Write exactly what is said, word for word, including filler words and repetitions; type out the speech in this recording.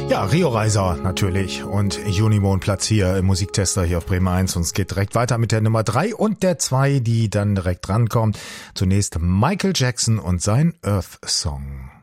Ja, Rio Reiser natürlich und Unimond Platz hier im Musiktester hier auf Bremen eins und es geht direkt weiter mit der Nummer drei und der zwei, die dann direkt rankommt. Zunächst Michael Jackson und sein Earth Song.